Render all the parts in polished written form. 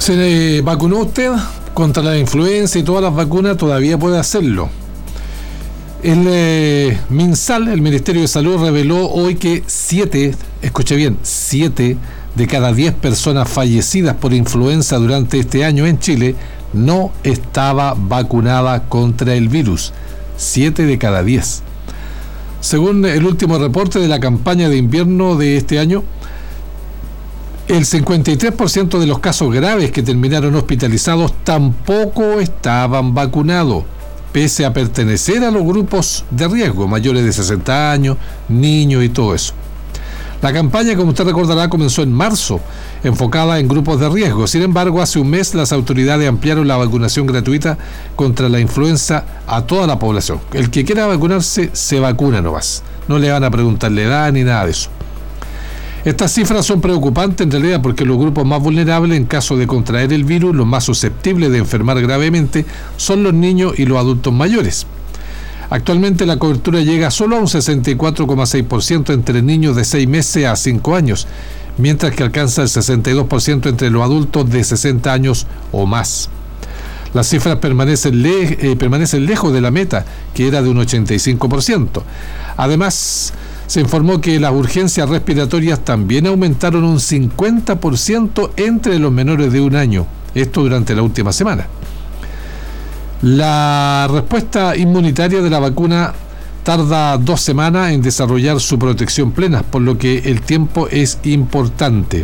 ¿Se vacunó usted contra la influenza y todas las vacunas? Todavía puede hacerlo. El MinSal, el Ministerio de Salud, reveló hoy que 7 de cada 10 personas fallecidas por influenza durante este año en Chile no estaba vacunada contra el virus. 7 de cada 10. Según el último reporte de la campaña de invierno de este año, el 53% de los casos graves que terminaron hospitalizados tampoco estaban vacunados, pese a pertenecer a los grupos de riesgo, mayores de 60 años, niños y todo eso. La campaña, como usted recordará, comenzó en marzo, enfocada en grupos de riesgo. Sin embargo, hace un mes las autoridades ampliaron la vacunación gratuita contra la influenza a toda la población. El que quiera vacunarse, se vacuna nomás. No le van a preguntar la edad ni nada de eso. Estas cifras son preocupantes en realidad porque los grupos más vulnerables en caso de contraer el virus, los más susceptibles de enfermar gravemente, son los niños y los adultos mayores. Actualmente la cobertura llega solo a un 64,6% entre niños de 6 meses a 5 años, mientras que alcanza el 62% entre los adultos de 60 años o más. Las cifras permanecen lejos de la meta, que era de un 85%. Además, se informó que las urgencias respiratorias también aumentaron un 50% entre los menores de 1 año, esto durante la última semana. La respuesta inmunitaria de la vacuna tarda 2 semanas en desarrollar su protección plena, por lo que el tiempo es importante.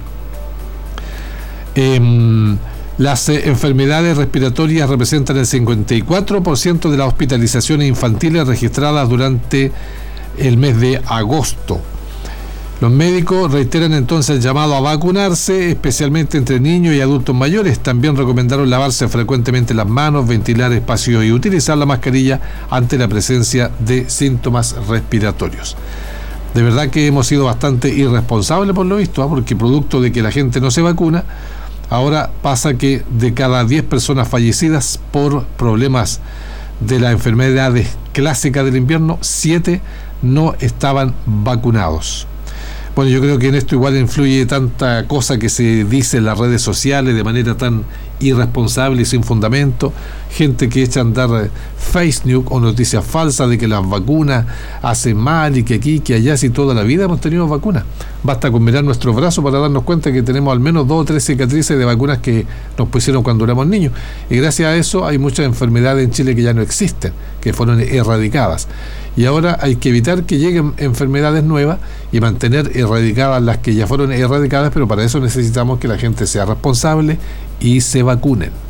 Las enfermedades respiratorias representan el 54% de las hospitalizaciones infantiles registradas durante el mes de agosto. Los médicos reiteran entonces el llamado a vacunarse, especialmente entre niños y adultos mayores. También recomendaron lavarse frecuentemente las manos, ventilar espacios y utilizar la mascarilla ante la presencia de síntomas respiratorios. De verdad que hemos sido bastante irresponsables por lo visto, porque producto de que la gente no se vacuna, ahora pasa que de cada 10 personas fallecidas por problemas de las enfermedades clásicas del invierno, 7 no estaban vacunados. Bueno, yo creo que en esto igual influye tanta cosa que se dice en las redes sociales de manera tan irresponsable y sin fundamento, gente que echa a andar face news o noticias falsas de que las vacunas hacen mal y que aquí, que allá, si toda la vida hemos tenido vacunas. Basta con mirar nuestros brazos para darnos cuenta que tenemos al menos 2 o 3 cicatrices de vacunas que nos pusieron cuando éramos niños, y gracias a eso hay muchas enfermedades en Chile que ya no existen, que fueron erradicadas, y ahora hay que evitar que lleguen enfermedades nuevas y mantener erradicadas las que ya fueron erradicadas, pero para eso necesitamos que la gente sea responsable y se vacunen.